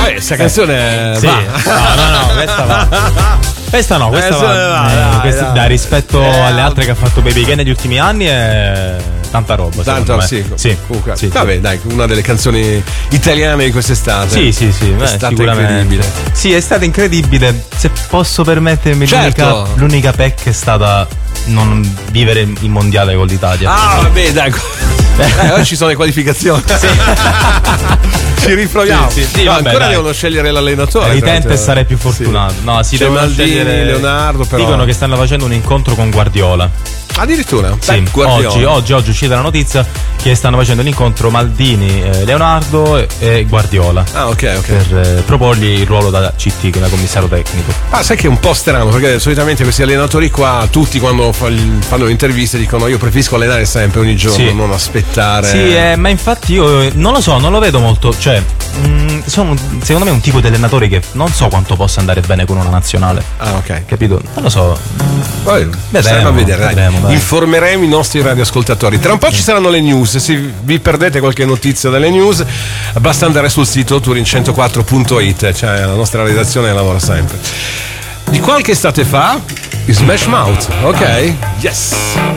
questa canzone sì. va. No, questa va. Questa va. Questa dai, rispetto alle altre che ha fatto Baby K negli ultimi anni è tanta roba. Tanto sì. Comunque, sì. Vabbè, dai, una delle canzoni italiane di quest'estate. Sì. È stata incredibile. Sì, è stata incredibile. Se posso permettermi, certo. l'unica pecca è stata non vivere in mondiale con l'Italia. Ah, vabbè, dai. Oggi ci sono le qualificazioni. Ci riproviamo. Sì, no, vabbè, ancora dai. devono scegliere l'allenatore. Evidente sarei più fortunato. Sì. No, si c'è devono Maldini, scegliere. Leonardo, però. Dicono che stanno facendo un incontro con Guardiola. Addirittura? Sì, oggi è uscita la notizia che stanno facendo l'incontro Maldini, Leonardo e Guardiola. Ah, ok. Per proporgli il ruolo da CT, che è da commissario tecnico. Ah, sai che è un po' strano, perché solitamente questi allenatori qua, tutti quando fanno le interviste dicono io preferisco allenare sempre ogni giorno, non aspettare. Sì, ma infatti io non lo so, non lo vedo molto, cioè sono secondo me un tipo di allenatori che non so quanto possa andare bene con una nazionale. Ah, ok. Capito? Non lo so. Poi staremo a vedere, vedremo, dai. Informeremo i nostri radioascoltatori. Tra un po' ci saranno le news. Se vi perdete qualche notizia delle news, basta andare sul sito turin104.it, cioè la nostra redazione lavora sempre. Di qualche estate fa, i Smash Mouth, ok? Yes!